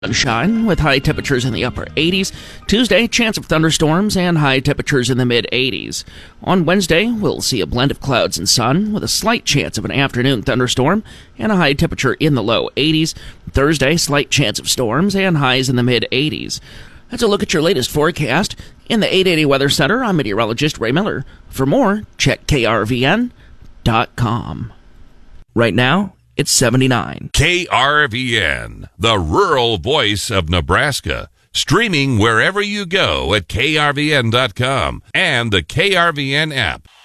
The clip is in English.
Sunshine with high temperatures in the upper 80s. Tuesday, chance of thunderstorms and high temperatures in the mid 80s. On Wednesday, we'll see a blend of clouds and sun with a slight chance of an afternoon thunderstorm and a high temperature in the low 80s. Thursday, slight chance of storms and highs in the mid 80s. That's a look at your latest forecast. In the 880 Weather Center, I'm meteorologist Ray Miller. For more, check krvn.com. Right now, it's 79. KRVN, the rural voice of Nebraska. Streaming wherever you go at krvn.com and the KRVN app.